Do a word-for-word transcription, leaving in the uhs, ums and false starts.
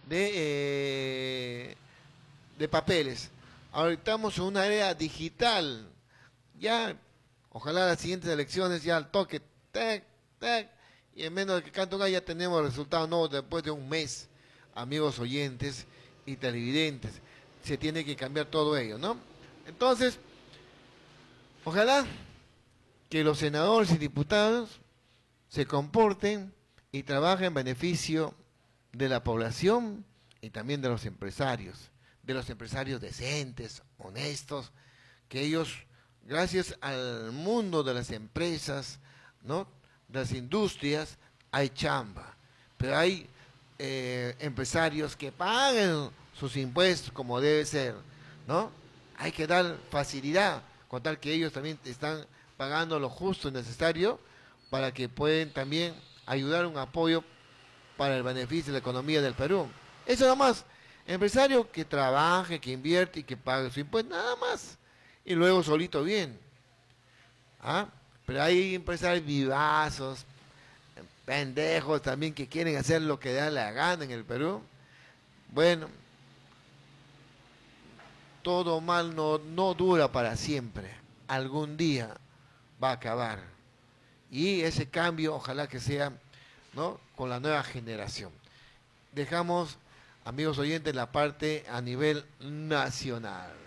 de, eh, de papeles. Ahora estamos en una era digital. Ya, ojalá las siguientes elecciones ya al toque, tac, tac, y en menos de que canto ya tenemos resultados nuevos después de un mes, amigos oyentes y televidentes. Se tiene que cambiar todo ello, ¿no? Entonces, ojalá que los senadores y diputados se comporten y trabajen en beneficio de la población y también de los empresarios, de los empresarios decentes, honestos, que ellos, gracias al mundo de las empresas, ¿no?, de las industrias, hay chamba, pero hay eh, empresarios que paguen sus impuestos como debe ser, ¿no? Hay que dar facilidad, con tal que ellos también están pagando lo justo y necesario para que puedan también ayudar un apoyo para el beneficio de la economía del Perú. Eso nada más. Empresario que trabaje, que invierte y que pague su impuesto, nada más. Y luego solito bien. ¿Ah? Pero hay empresarios vivazos, pendejos también que quieren hacer lo que da la gana en el Perú. Bueno, todo mal no, no dura para siempre. Algún día va a acabar. Y ese cambio ojalá que sea, ¿no?, con la nueva generación. Dejamos, amigos oyentes, la parte a nivel nacional.